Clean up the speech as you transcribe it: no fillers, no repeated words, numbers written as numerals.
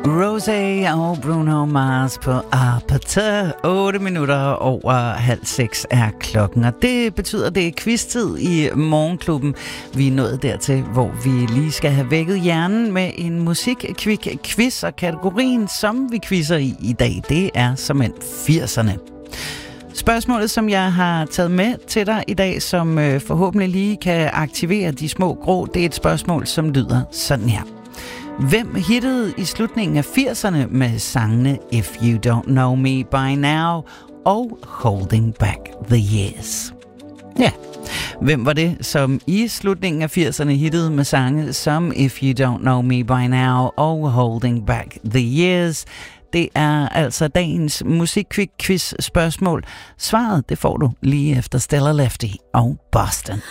Rosé og Bruno Mars på Apata. 8 minutter over 5:30 er klokken, og det betyder, det er quiz-tid i Morgenklubben. Vi er nået dertil, hvor vi lige skal have vækket hjernen med en musik-quiz, og kategorien, som vi quizzer i dag, det er såmænd 80'erne. Spørgsmålet, som jeg har taget med til dig i dag, som forhåbentlig lige kan aktivere de små grå, det er et spørgsmål, som lyder sådan her. Hvem hittede i slutningen af 80'erne med sangene If You Don't Know Me By Now og Holding Back the Years? Ja, hvem var det, som i slutningen af 80'erne hittede med sange som If You Don't Know Me By Now og Holding Back the Years? Det er altså dagens musikquiz spørgsmål. Svaret, det får du lige efter Stella Lefty og Boston.